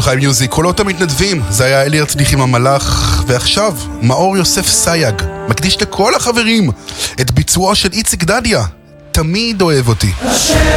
בחיים מיוזיק, קולות המתנדבים, זה היה אלי הרצליח עם המלאך, ועכשיו מאור יוסף סייג מקדיש לכל החברים את ביצועו של איציק דדיה, תמיד אוהב אותי.